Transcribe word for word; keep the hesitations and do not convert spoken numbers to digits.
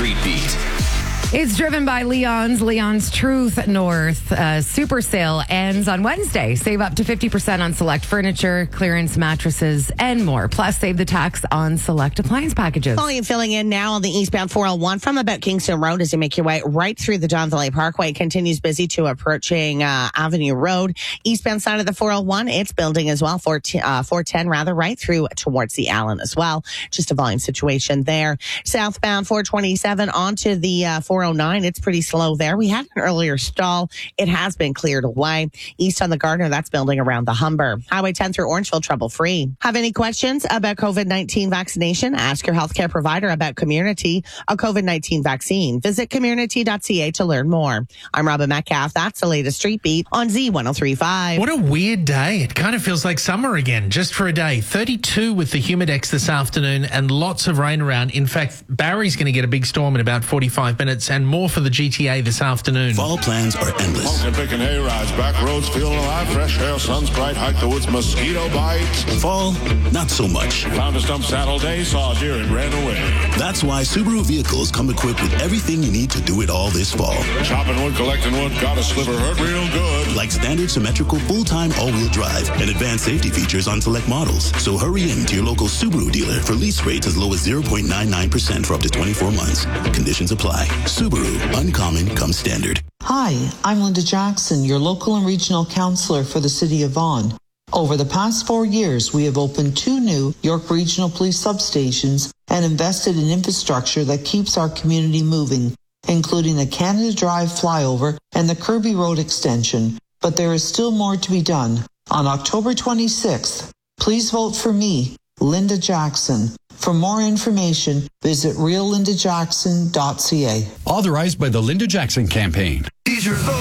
Street Beat. It's driven by Leon's. Leon's Truth North uh, Super Sale ends on Wednesday. Save up to fifty percent on select furniture, clearance mattresses, and more. Plus, save the tax on select appliance packages. Volume filling in now on the eastbound four oh one from about Kingston Road as you make your way right through the Don Valley Parkway. It continues busy to approaching uh, Avenue Road. Eastbound side of the four oh one, it's building as well. four ten rather, right through towards the Allen as well. Just a volume situation there. Southbound four twenty-seven onto the uh, four oh nine. It's pretty slow there. We had an earlier stall. It has been cleared away. East on the Gardner, that's building around the Humber. Highway ten through Orangeville, trouble free. Have any questions about COVID nineteen vaccination? Ask your healthcare provider about Community, a COVID nineteen vaccine. Visit community dot c a to learn more. I'm Robin Metcalf. That's the latest Street Beat on Z one oh three point five. What a weird day. It kind of feels like summer again, just for a day. thirty-two with the Humidex this afternoon and lots of rain around. In fact, Barry's going to get a big storm in about forty-five minutes and more for the G T A this afternoon. Fall plans are endless. Pumpkin picking hay rides, back roads feeling alive, fresh air, sun's bright, hike the woods, mosquito bites. Fall, not so much. Found a stump saddle day, saw a deer and ran away. That's why Subaru vehicles come equipped with everything you need to do it all this fall. Chopping wood, collecting wood, got a sliver hurt real good. Like standard symmetrical full-time all-wheel drive and advanced safety features on select models. So hurry in to your local Subaru dealer for lease rates as low as zero point nine nine percent for up to twenty-four months. Conditions apply. Subaru, uncommon comes standard. Hi, I'm Linda Jackson, your local and regional counselor for the City of Vaughan. Over the past four years, we have opened two new York Regional Police substations and invested in infrastructure that keeps our community moving, including the Canada Drive flyover and the Kirby Road extension. But there is still more to be done. On October twenty-sixth, please vote for me, Linda Jackson. For more information, visit real linda jackson dot c a. Authorized by the Linda Jackson Campaign. These are